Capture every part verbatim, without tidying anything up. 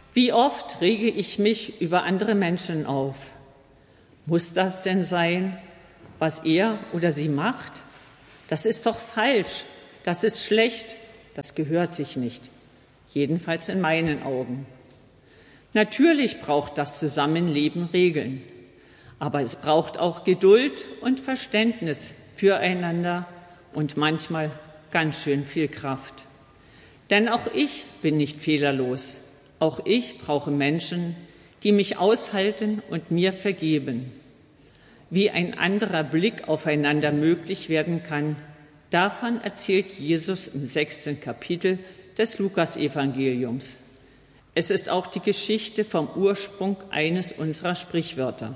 Wie oft rege ich mich über andere Menschen auf? Muss das denn sein, was er oder sie macht? Das ist doch falsch, das ist schlecht, das gehört sich nicht, jedenfalls in meinen Augen. Natürlich braucht das Zusammenleben Regeln, aber es braucht auch Geduld und Verständnis füreinander und manchmal ganz schön viel Kraft. Denn auch ich bin nicht fehlerlos. Auch ich brauche Menschen, die mich aushalten und mir vergeben. Wie ein anderer Blick aufeinander möglich werden kann, davon erzählt Jesus im sechsten Kapitel des Lukasevangeliums. Es ist auch die Geschichte vom Ursprung eines unserer Sprichwörter.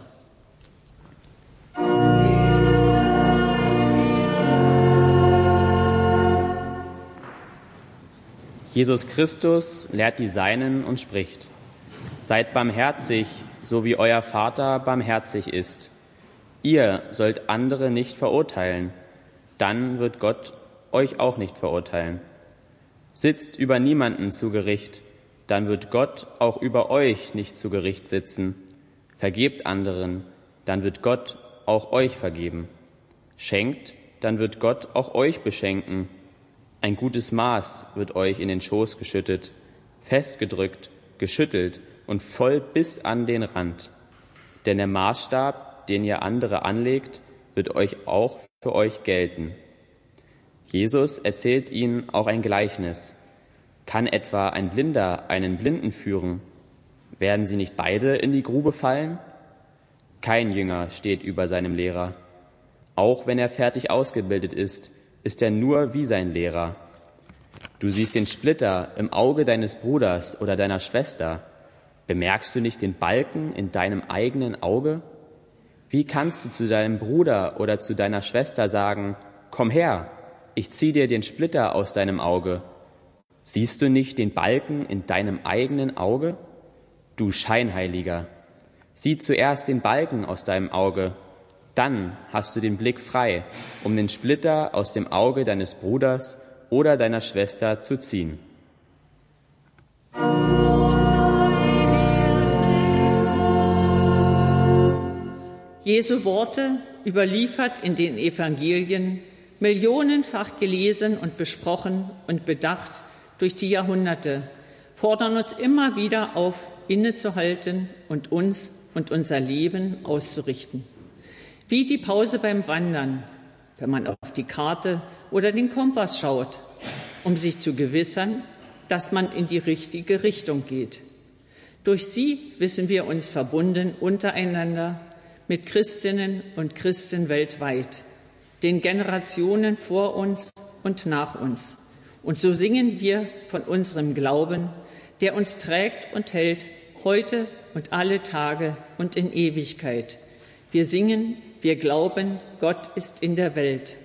Jesus Christus lehrt die Seinen und spricht: Seid barmherzig, so wie euer Vater barmherzig ist. Ihr sollt andere nicht verurteilen, dann wird Gott euch auch nicht verurteilen. Sitzt über niemanden zu Gericht, dann wird Gott auch über euch nicht zu Gericht sitzen. Vergebt anderen, dann wird Gott auch euch vergeben. Schenkt, dann wird Gott auch euch beschenken. Ein gutes Maß wird euch in den Schoß geschüttet, festgedrückt, geschüttelt und voll bis an den Rand. Denn der Maßstab, den ihr andere anlegt, wird euch auch für euch gelten. Jesus erzählt ihnen auch ein Gleichnis. Kann etwa ein Blinder einen Blinden führen? Werden sie nicht beide in die Grube fallen? Kein Jünger steht über seinem Lehrer. Auch wenn er fertig ausgebildet ist, ist er nur wie sein Lehrer. Du siehst den Splitter im Auge deines Bruders oder deiner Schwester. Bemerkst du nicht den Balken in deinem eigenen Auge? Wie kannst du zu deinem Bruder oder zu deiner Schwester sagen: Komm her, ich zieh dir den Splitter aus deinem Auge? Siehst du nicht den Balken in deinem eigenen Auge? Du Scheinheiliger, sieh zuerst den Balken aus deinem Auge, dann hast du den Blick frei, um den Splitter aus dem Auge deines Bruders oder deiner Schwester zu ziehen. Jesu Worte, überliefert in den Evangelien, millionenfach gelesen und besprochen und bedacht durch die Jahrhunderte, fordern uns immer wieder auf, innezuhalten und uns und unser Leben auszurichten. Wie die Pause beim Wandern, wenn man auf die Karte oder den Kompass schaut, um sich zu gewissern, dass man in die richtige Richtung geht. Durch sie wissen wir uns verbunden untereinander mit Christinnen und Christen weltweit, den Generationen vor uns und nach uns. Und so singen wir von unserem Glauben, der uns trägt und hält, heute und alle Tage und in Ewigkeit. Wir singen, wir glauben, Gott ist in der Welt.